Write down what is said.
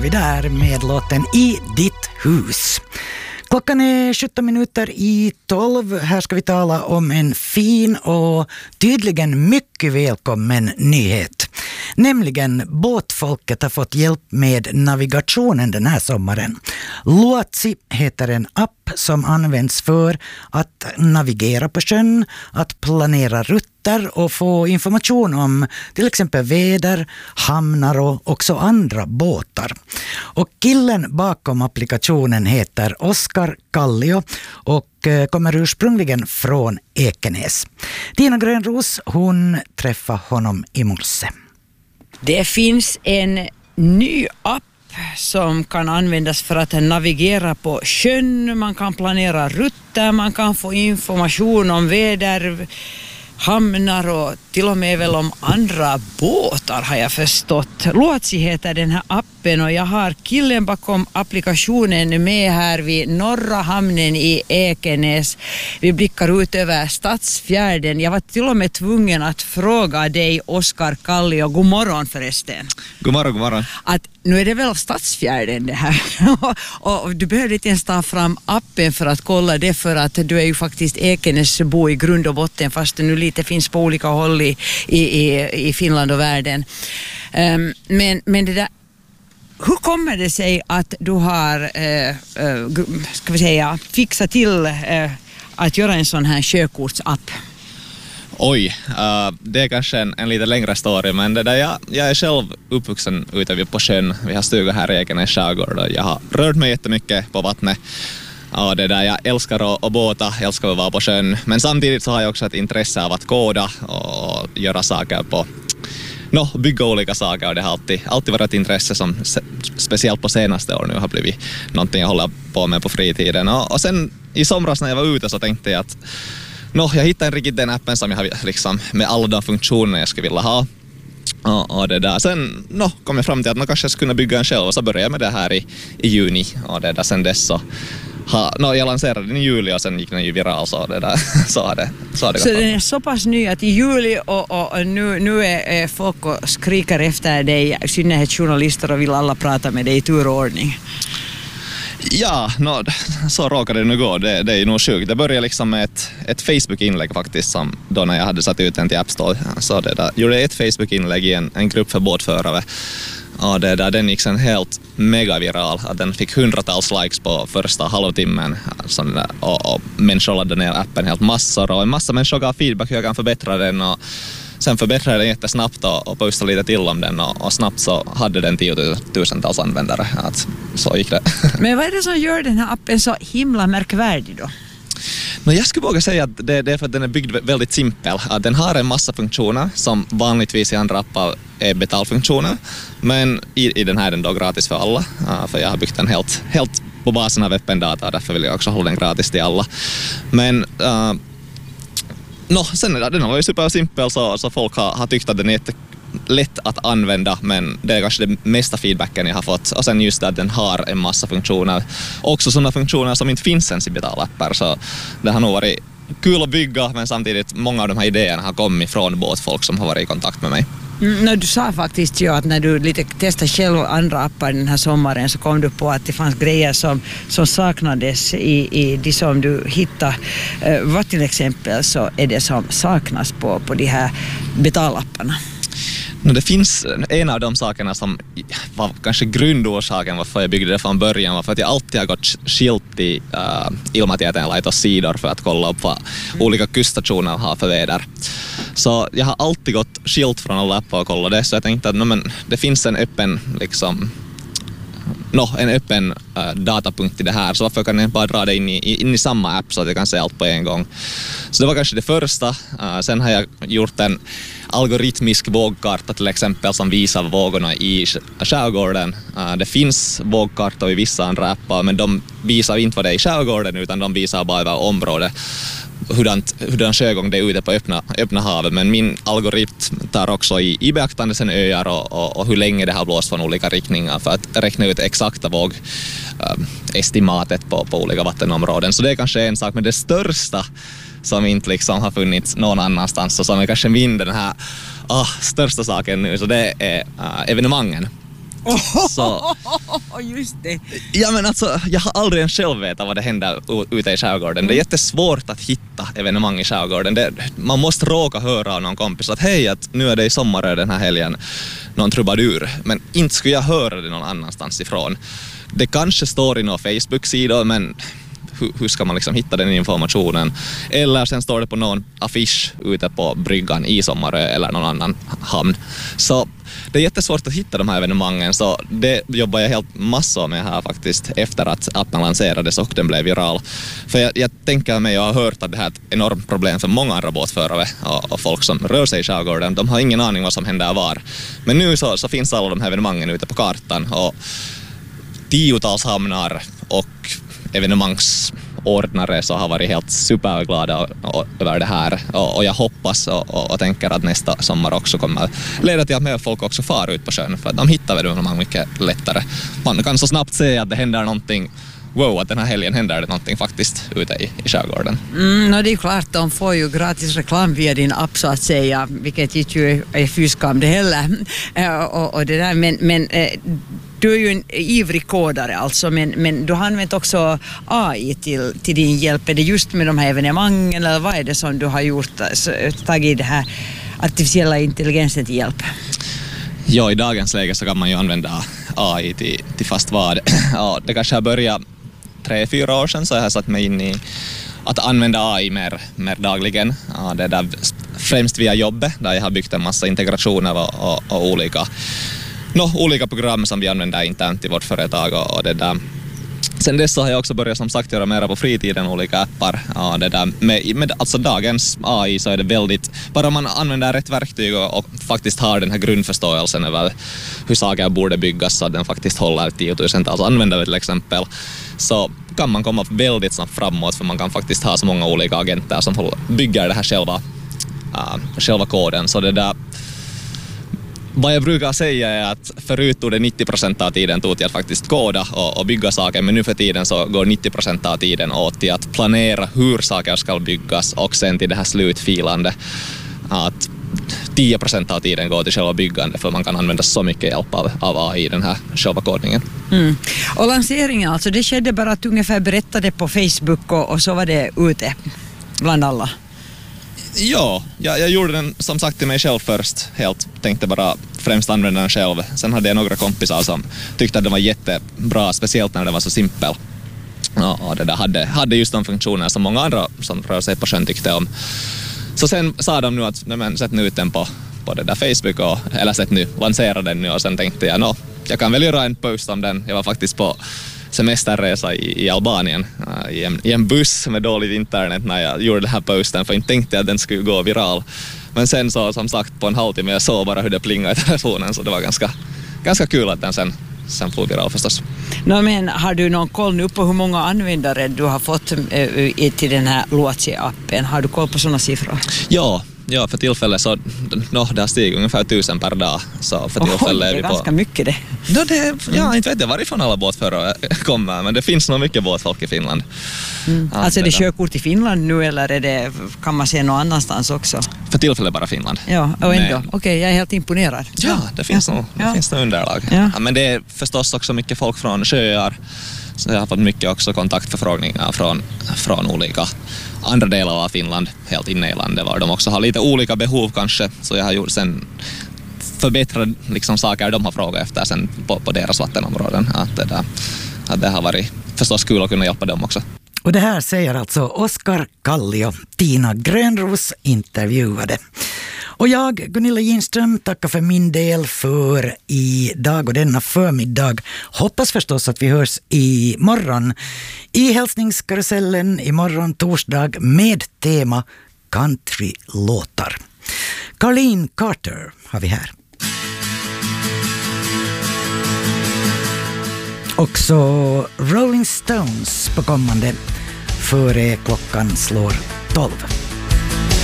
där med låten I ditt hus. Klockan är 17:17. Här ska vi tala om en fin och tydligen mycket välkommen nyhet. Nämligen båtfolket har fått hjälp med navigationen den här sommaren. Luotsi heter en app som används för att navigera på sjön, att planera rutter och få information om till exempel väder, hamnar och också andra båtar. Och killen bakom applikationen heter Oskar Kallio och kommer ursprungligen från Ekenäs. Tina Grönros, hon träffade honom i morse. Det finns en ny app som kan användas för att navigera på sjön. Man kan planera rutter, man kan få information om väder, hamnar och till och med väl om andra båtar har jag förstått. Luotsi heter den här appen och jag har killen bakom applikationen med här vid norra hamnen i Ekenäs. Vi blickar ut över Stadsfjärden. Jag var till och med tvungen att fråga dig, Oskar Kallio, god morgon förresten. God morgon. Att nu är det väl Stadsfjärden det här och du behöver inte ens ta fram appen för att kolla det, för att du är ju faktiskt Ekenäsbo i grund och botten, fast det nu lite finns på olika håll i Finland och världen. Men det där, hur kommer det sig att du har ska vi säga, fixat till att göra en sån här sjökortsapp? Oj, det är kanske en lite längre story, men det där, jag är själv uppvuxen ute på sjön. Vi har stuga här i Ekenäs skärgård och jag har rört mig jättemycket på vattnet. Ja, det där, jag älskar att båta, jag älskar att vara på sjön, men samtidigt så har jag också ett intresse av att koda och göra saker bygga olika saker, och det har alltid varit ett intresse som speciellt på senaste år nu har blivit någonting jag håller på med på fritiden. Och sen i somras när jag var ute så tänkte jag att jag hittade riktigt den appen som jag har liksom, med alla de funktioner jag skulle vilja ha. Och det där. Sen kom jag fram till att man kanske skulle kunna bygga en själv, och så började jag med det här i juni. Och det där, sen dess så jag lanserade den i juli och sen gick den ju viral, så det där så har det gått. Så den är så pass ny att i juli och nu är folk och skriker efter dig, i synnerhet journalister, och vill alla prata med dig i turordning. Ja, så råkade det nu gå. Det är ju nog sjukt. Det började liksom med ett Facebook-inlägg faktiskt, som då när jag hade satt ut den till App Store. Så det där, gjorde ett Facebook-inlägg i en grupp för båtförare. Och det där, den gick sen helt mega viral. Den fick hundratals likes på första halvtimmen. Och människor laddade ner appen helt massor. Och en massa människor gav feedback hur jag kan förbättra den. Och sen förbättrade den jättesnabbt och postade lite till om den. Och snabbt så hade den 10 000-tals användare. Så gick det. Men vad är det som gör den här appen så himla märkvärdig då? Jag skulle våga säga att det är för att den är byggd väldigt simpel. Att den har en massa funktioner som vanligtvis i andra appar är betalfunktioner. Men i den här är den då gratis för alla. För jag har byggt den helt på basen av öppen data. Därför vill jag också hålla den gratis till alla. Men sen den var ju supersimpel, så folk har tyckt att den är lätt att använda, men det är kanske det mesta feedbacken jag har fått. Och sen just att den har en massa funktioner. Också sådana funktioner som inte finns ens i betalappar. Så det har nog varit kul att bygga, men samtidigt många av de här idéerna har kommit från båtfolk som har varit i kontakt med mig. Du sa faktiskt ju att när du lite testade själv andra appar den här sommaren, så kom du på att det fanns grejer som saknades i de som du hittade. Vad till exempel så är det som saknas på de här betalapparna? Det finns en av de sakerna som var kanske grundorsaken varför jag byggde det från början, var för att jag alltid har gått skilt i ilmatieteen laitossidor för att kolla upp vad olika kuststationer har för väder. Så jag har alltid gått skilt från alla appar och kolla det, så jag tänkte att det finns en öppen datapunkt i det här, så varför kan jag bara dra det in i samma app så att jag kan se allt på en gång. Så det var kanske det första. Sen har jag gjort en algoritmisk vågkarta till exempel som visar vågorna i skärgården. Det finns vågkartor i vissa andra appar, men de visar inte vad det är i skärgården, utan de visar bara över området hurdan sjögång det är ute på öppna havet. Men min algoritm tar också i beaktande sen öar och hur länge det har blåst från olika riktningar för att räkna ut exakta vågestimatet på olika vattenområden. Så det är kanske en sak, men det största som inte liksom har funnits någon annanstans och som är kanske den här största saken nu, så det är evenemangen. Så, just det. ja, men alltså, jag har aldrig ens själv vetat vad det händer ute i skärgården. Det är jättesvårt att hitta evenemang i skärgården. Man måste råka höra av någon kompis att hej, att nu är det i sommar den här helgen någon trubadur. Men inte skulle jag höra det någon annanstans ifrån. Det kanske står i någon Facebook-sida, men hur ska man liksom hitta den informationen? Eller sen står det på någon affisch ute på bryggan i Sommarö eller någon annan hamn. Så det är jättesvårt att hitta de här evenemangen, så det jobbar jag helt massor med här faktiskt efter att appen lanserades och den blev viral. För jag tänker mig och har hört att det här är ett enormt problem för många andra båtförare och folk som rör sig i skärgården. De har ingen aning vad som händer var. Men nu så finns alla de här evenemangen ute på kartan och tiotals hamnar och evenemangsordnare så har varit helt superglada över det här och jag hoppas och tänker att nästa sommar också kommer leda till att mer folk också far ut på sjön, för att de hittar evenemang mycket lättare. Man kan så snabbt se att det händer någonting, att den här helgen händer det någonting faktiskt ute i skärgården. Det är klart, de får ju gratis reklam via din app så att säga, vilket inte ju är fyskam det heller. Och det där, men du är ju en ivrig kodare alltså, men du har använt också AI till din hjälp. Är det just med de här evenemangen eller vad är det som du har gjort, tagit det här artificiella intelligensen till hjälp? Ja, i dagens läge så kan man ju använda AI till fast vad. Ja, det kanske har börjat 3-4 år sedan så jag har satt mig in i att använda AI mer dagligen. Ja, det är där, främst via jobbet där jag har byggt en massa integrationer och olika program som vi använder internt i vårt företag och det där. Sen dess så har jag också börjat som sagt göra mera på fritiden, olika appar. Ja, det där. Med alltså dagens AI så är det väldigt, bara man använder rätt verktyg och faktiskt har den här grundförståelsen över hur saker borde byggas så att den faktiskt håller 10 000-tals användare till exempel, så kan man komma väldigt snabbt framåt, för man kan faktiskt ha så många olika agenter som bygger det här själva koden. Så det där, vad jag brukar säga är att förut tog det 90% av tiden till att faktiskt koda och bygga saker, men nu för tiden så går 90% av tiden åt till att planera hur saker ska byggas och sen till det här slutfilande. Att 10% av tiden går till själva byggande, för man kan använda så mycket hjälp av AI i den här själva kodningen. Och lanseringen alltså, det skedde bara att ungefär berättade på Facebook och så var det ute bland alla? Ja, jag gjorde den som sagt till mig själv först. Helt tänkte bara främst använda den själv. Sen hade jag några kompisar som tyckte att den var jättebra, speciellt när den var så simpel. Och det där hade just de funktioner som många andra som rör sig på sjön tyckte om. Så sen sa de nu att sätt nu ut den på det där Facebook lansera den nu, och sen tänkte jag jag kan väl göra en post om den. Jag var faktiskt på semesterresa i Albanien i en buss med dåligt internet när jag gjorde den här posten, för jag tänkte att den skulle gå viral. Men sen så som sagt på en halvtimme jag såg bara hur det plingade i telefonen, så det var ganska kul att den sen får viral förstås. Men har du någon koll nu på hur många användare du har fått till den här Luotsi-appen? Har du koll på sådana siffror? Ja, för tillfället så det har stigit ungefär 1000 per dag. Så för tillfället är vi på... Det är ganska mycket det. Inte vet jag varifrån alla båtförare kommer, men det finns nog mycket båtfolk i Finland. Alltså är det körkort i Finland nu, eller kan man se någon annanstans också? För tillfället bara Finland. Ja, och ändå. Okej, jag är helt imponerad. Ja, det finns nog underlag. Ja. Men det är förstås också mycket folk från sjöar. Så jag har fått mycket också kontaktförfrågningar från olika andra delar av Finland, helt inne i landet, var de också har lite olika behov kanske. Så jag har gjort sen förbättrat liksom saker de har frågat efter sen på deras vattenområden. Att det har varit förstås kul att kunna hjälpa dem också. Och det här säger alltså Oskar Kallio, Tina Grönros intervjuade. Och jag, Gunilla Ginström, tackar för min del för idag och denna förmiddag. Hoppas förstås att vi hörs imorgon i hälsningskarusellen imorgon torsdag med tema countrylåtar. Carleen Carter har vi här. Också Rolling Stones på kommande före klockan slår 12.